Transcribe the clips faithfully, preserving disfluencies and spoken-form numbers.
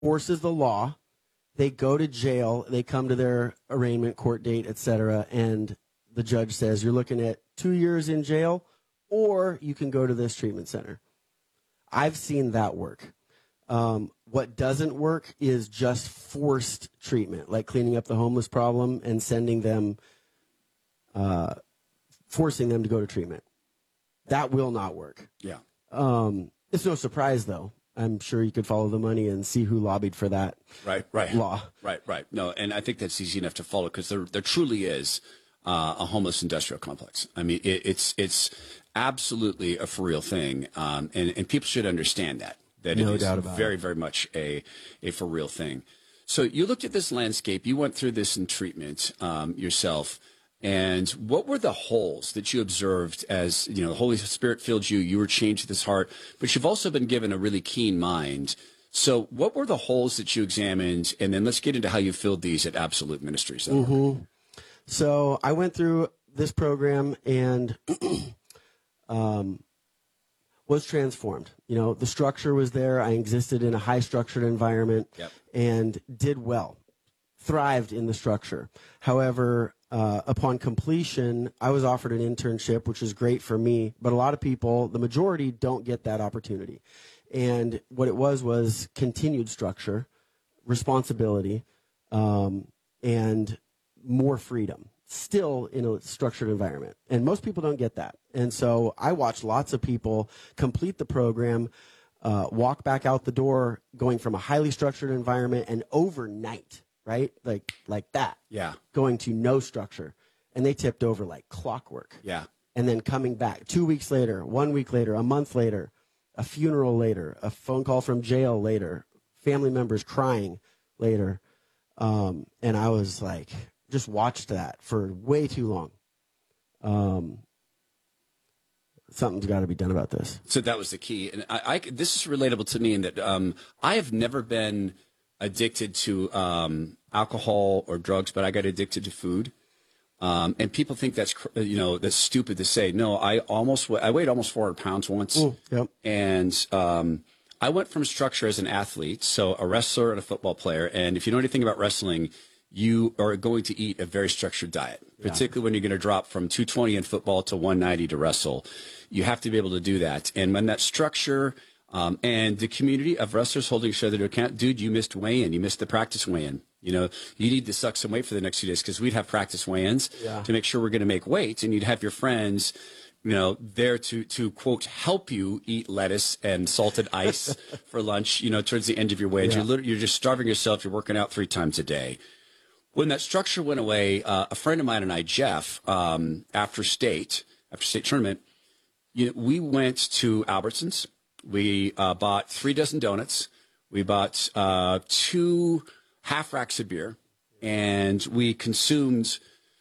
forces the law. They go to jail. They come to their arraignment, court date, et cetera, and the judge says, you're looking at two years in jail, or you can go to this treatment center. I've seen that work. Um, what doesn't work is just forced treatment, like cleaning up the homeless problem and sending them, uh, forcing them to go to treatment. That will not work. Yeah. Um, it's no surprise, though. I'm sure you could follow the money and see who lobbied for that right, right. law. Right, right. No, and I think that's easy enough to follow because there, there truly is uh, a homeless industrial complex. I mean, it, it's it's absolutely a for real thing, um, and, and people should understand that, that No it is doubt about very, it. very much a, a for real thing. So you looked at this landscape. You went through this in treatment um, yourself. And what were the holes that you observed as, you know, the Holy Spirit filled you, you were changed to this heart, but you've also been given a really keen mind. So what were the holes that you examined? And then let's get into how you filled these at Absolute Ministries. Mm-hmm. So I went through this program and um, was transformed. You know, the structure was there. I existed in a high structured environment yep. and did well, thrived in the structure. However, Uh, upon completion, I was offered an internship, which is great for me, but a lot of people, the majority, don't get that opportunity. And what it was was continued structure, responsibility, um, and more freedom, still in a structured environment. And most people don't get that. And so I watched lots of people complete the program, uh, walk back out the door, going from a highly structured environment, and overnight, right? Like like that. Yeah. Going to no structure. And they tipped over like clockwork. Yeah. And then coming back two weeks later, one week later, a month later, a funeral later, a phone call from jail later, family members crying later. Um, and I was like, just watched that for way too long. Um, something's got to be done about this. So that was the key. And I, I this is relatable to me in that um, I have never been addicted to um, alcohol or drugs, but I got addicted to food. Um, and people think that's, you know, that's stupid to say. No, I almost, I weighed almost four hundred pounds once. Mm, yep. And um, I went from structure as an athlete, so a wrestler and a football player. And if you know anything about wrestling, you are going to eat a very structured diet, particularly yeah. when you're going to drop from two twenty in football to one ninety to wrestle. You have to be able to do that. And when that structure Um, and the community of wrestlers holding each other to account, dude, you missed weigh-in. You missed the practice weigh-in. You know, you need to suck some weight for the next few days because we'd have practice weigh-ins yeah. to make sure we're going to make weight. And you'd have your friends, you know, there to, to quote, help you eat lettuce and salted ice for lunch, you know, towards the end of your weigh-ins. Yeah. You're, literally, you're just starving yourself. You're working out three times a day. When that structure went away, uh, a friend of mine and I, Jeff, um, after state, after state tournament, you know, we went to Albertsons. We uh, bought three dozen donuts. We bought uh, two half racks of beer, and we consumed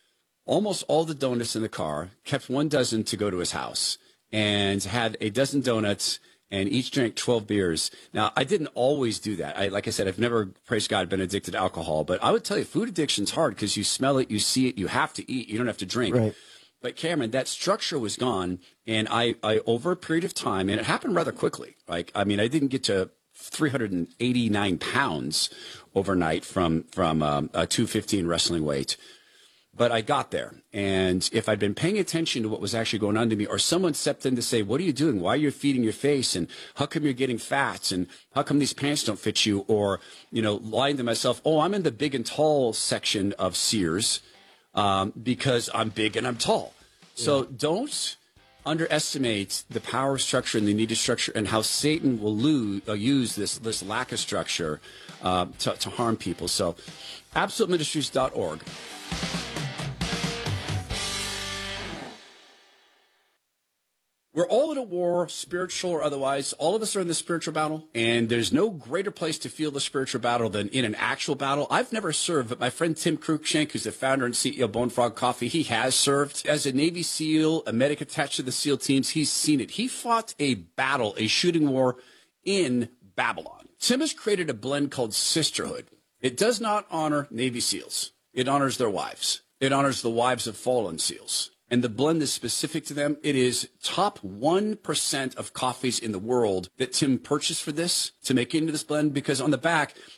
almost all the donuts in the car, kept one dozen to go to his house, and had a dozen donuts, and each drank twelve beers. Now, I didn't always do that. I, like I said, I've never, praise God, been addicted to alcohol, but I would tell you, food addiction's hard because you smell it, you see it, you have to eat, you don't have to drink. Right. But Cameron, that structure was gone, and I, I, over a period of time, and it happened rather quickly. Like, I mean, I didn't get to three hundred eighty-nine pounds overnight from from um, a two fifteen wrestling weight, but I got there. And if I'd been paying attention to what was actually going on to me, or someone stepped in to say, "What are you doing? Why are you feeding your face? And how come you're getting fat? And how come these pants don't fit you?" Or, you know, lying to myself, "Oh, I'm in the big and tall section of Sears." Um, because I'm big and I'm tall. So yeah. don't underestimate the power of structure and the need of structure and how Satan will lose, uh, use this, this lack of structure uh, to, to harm people. So absolute ministries dot org. We're all in a war, spiritual or otherwise. All of us are in the spiritual battle, and there's no greater place to feel the spiritual battle than in an actual battle. I've never served, but my friend Tim Cruikshank, who's the founder and C E O of Bone Frog Coffee, he has served. As a Navy SEAL, a medic attached to the SEAL teams, he's seen it. He fought a battle, a shooting war in Babylon. Tim has created a blend called Sisterhood. It does not honor Navy SEALs. It honors their wives. It honors the wives of fallen SEALs. and the blend is specific to them. It is top one percent of coffees in the world that Tim purchased for this to make into this blend, because on the back,